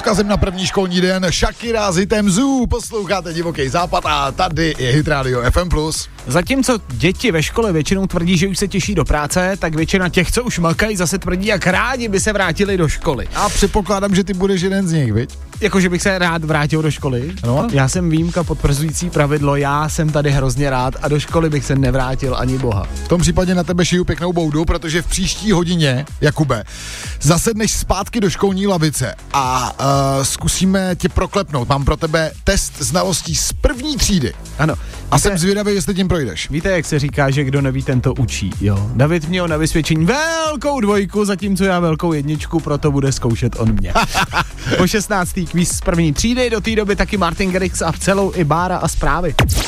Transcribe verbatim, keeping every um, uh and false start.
odkazem na první školní den. Shakira s hitem Zoo, posloucháte Divoký západ a tady je Hit Radio F M plus. Zatímco děti ve škole většinou tvrdí, že už se těší do práce, tak většina těch, co už makají, zase tvrdí, jak rádi by se vrátili do školy. A předpokládám, že ty budeš jeden z nich, viď? Jakože bych se rád vrátil do školy. No. Já jsem výjimka potvrzující pravidlo, já jsem tady hrozně rád a do školy bych se nevrátil ani boha. V tom případě na tebe šiju pěknou boudu, protože v příští hodině, Jakube, zasedneš zpátky do školní lavice a uh, zkusíme tě proklepnout. Mám pro tebe test znalostí z první třídy. Ano. A Víte, jsem zvědavý, jestli tím projdeš. Víte, jak se říká, že kdo neví, ten to učí, jo. David měl na vysvědčení velkou dvojku, zatímco já velkou jedničku, proto bude zkoušet on mě. Po šestnáctý kvíz z první třídy, do té doby taky Martin Garrix a v celou i Bára a zprávy.